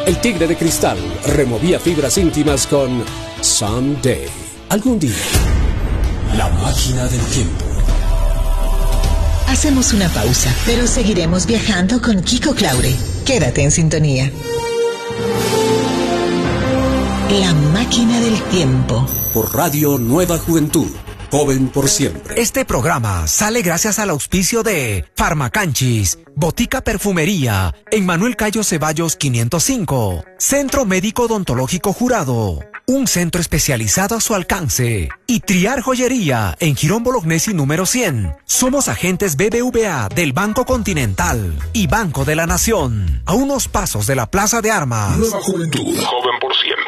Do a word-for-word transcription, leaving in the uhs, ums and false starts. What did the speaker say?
El tigre de cristal removía fibras íntimas con Someday. Algún día. La máquina del tiempo. Hacemos una pausa, pero seguiremos viajando con Kiko Claure. Quédate en sintonía. La máquina del tiempo. Por Radio Nueva Juventud. Joven por siempre. Este programa sale gracias al auspicio de Farmacanchis, Botica Perfumería, en Manuel Cayo Ceballos quinientos cinco, Centro Médico Odontológico Jurado, un centro especializado a su alcance, y Triar Joyería, en Girón Bolognesi número cien. Somos agentes B B V A del Banco Continental y Banco de la Nación, a unos pasos de la Plaza de Armas. Nueva Juventud. Joven por siempre.